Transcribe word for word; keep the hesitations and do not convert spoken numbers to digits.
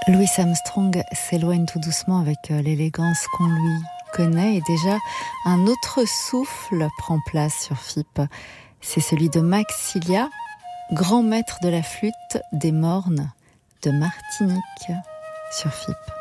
Louis Armstrong s'éloigne tout doucement avec l'élégance qu'on lui connaît et déjà un autre souffle prend place sur F I P. C'est celui de Max Cilia, grand maître de la flûte des Mornes de Martinique sur F I P.